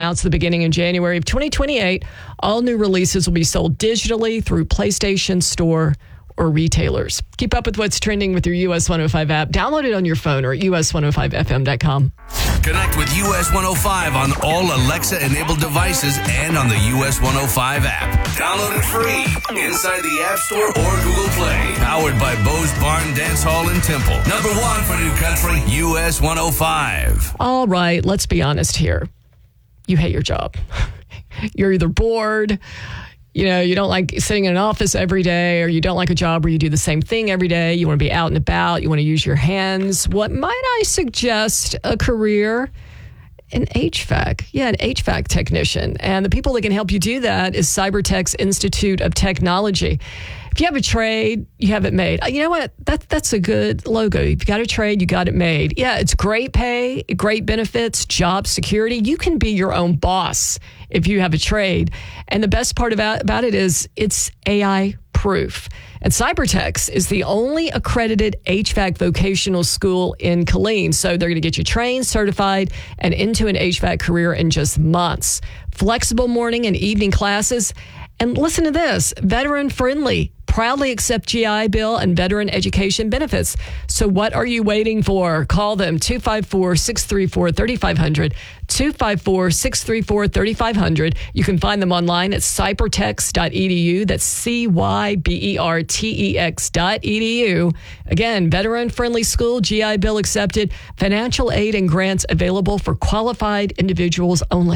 announced the beginning in January of 2028, all new releases will be sold digitally through PlayStation Store or retailers. Keep up with what's trending with your US 105 app. Download it on your phone or at us105fm.com. Connect with US 105 on all Alexa-enabled devices and on the US 105 app. Download it free inside the App Store or Google Play. Powered by Bose Barn Dance Hall in Temple. Number one for New Country, US 105. All right, let's be honest here. You hate your job. You're either bored, you don't like sitting in an office every day, or you don't like a job where you do the same thing every day. You want to be out and about. You want to use your hands. What might I suggest? A career in HVAC. Yeah, an HVAC technician. And the people that can help you do that is Cybertech's Institute of Technology. If you have a trade, you have it made. You know what? That's a good logo. If you got a trade, you got it made. Yeah, it's great pay, great benefits, job security. You can be your own boss if you have a trade. And the best part about it is it's AI proof. And Cybertech is the only accredited HVAC vocational school in Killeen. So they're going to get you trained, certified, and into an HVAC career in just months. Flexible morning and evening classes. And listen to this, veteran friendly, proudly accept GI Bill and veteran education benefits. So what are you waiting for? Call them 254-634-3500, 254-634-3500. You can find them online at cybertex.edu. That's cybertex.edu. Again, veteran friendly school, GI Bill accepted, financial aid and grants available for qualified individuals only.